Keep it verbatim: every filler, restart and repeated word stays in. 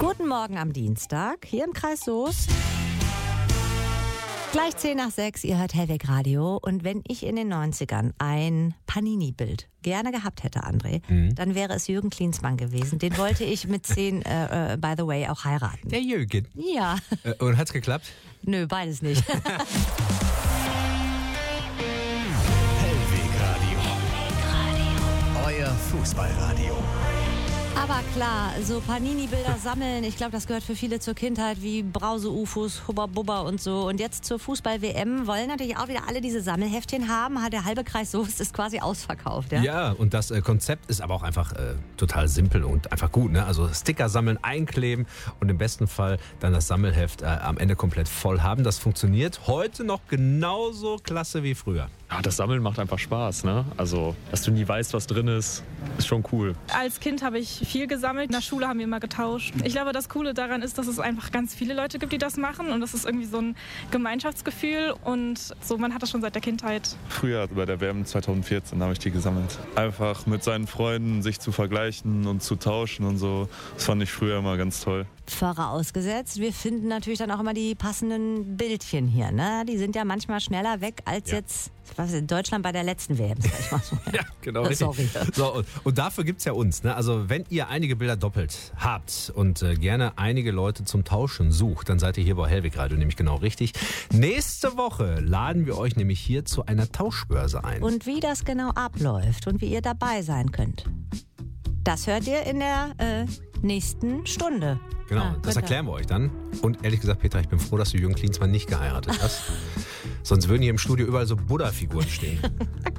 Guten Morgen am Dienstag, hier im Kreis Soest. Gleich zehn nach sechs, ihr hört Hellweg Radio. Und wenn ich in den neunzigern ein Panini-Bild gerne gehabt hätte, André, mhm. dann wäre es Jürgen Klinsmann gewesen. Den wollte ich mit zehn, äh, by the way, auch heiraten. Der Jürgen? Ja. Äh, und hat's geklappt? Nö, beides nicht. Hellweg Radio. Euer Fußballradio. Aber klar, so Panini-Bilder sammeln, ich glaube, das gehört für viele zur Kindheit, wie Brause-Ufos, Hubba-Bubba und so. Und jetzt zur Fußball-W M wollen natürlich auch wieder alle diese Sammelheftchen haben. Der halbe Kreis Soest ist quasi ausverkauft. Ja, ja, und das äh, Konzept ist aber auch einfach äh, total simpel und einfach gut. Ne? Also Sticker sammeln, einkleben und im besten Fall dann das Sammelheft äh, am Ende komplett voll haben. Das funktioniert heute noch genauso klasse wie früher. Ja, das Sammeln macht einfach Spaß, ne? Also, dass du nie weißt, was drin ist, ist schon cool. Als Kind habe ich viel gesammelt. In der Schule haben wir immer getauscht. Ich glaube, das Coole daran ist, dass es einfach ganz viele Leute gibt, die das machen. Und das ist irgendwie so ein Gemeinschaftsgefühl. Und so, man hat das schon seit der Kindheit. Früher bei der W M zweitausendvierzehn habe ich die gesammelt. Einfach mit seinen Freunden sich zu vergleichen und zu tauschen und so. Das fand ich früher immer ganz toll. Vorausgesetzt, wir finden natürlich dann auch immer die passenden Bildchen hier. Ne? Die sind ja manchmal schneller weg als ja. jetzt was in Deutschland bei der letzten W M. Sag ich mal so. Ja, genau. Richtig. Sorry. So, und, und dafür gibt's ja uns. Ne? Also wenn ihr einige Bilder doppelt habt und äh, gerne einige Leute zum Tauschen sucht, dann seid ihr hier bei Hellweg Radio nämlich genau richtig. Nächste Woche laden wir euch nämlich hier zu einer Tauschbörse ein. Und wie das genau abläuft und wie ihr dabei sein könnt, das hört ihr in der äh, nächsten Stunde. Genau, ah, das erklären wir euch dann. Und ehrlich gesagt, Petra, ich bin froh, dass du Jürgen Klinsmann nicht geheiratet hast. Sonst würden hier im Studio überall so Buddha-Figuren stehen.